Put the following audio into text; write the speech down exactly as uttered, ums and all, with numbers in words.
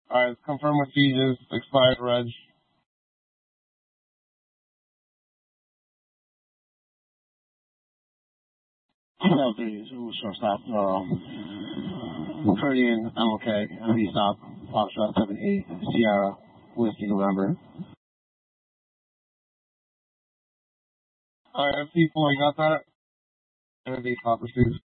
Alright, let's confirm with Sieges. Expired reg. three, shortstop. Um, Purdian, I'm okay. I'm B stop. Foxtrot seven eight. Sierra. Whiskey November. Alright, F C four, you got that? And a D stop received.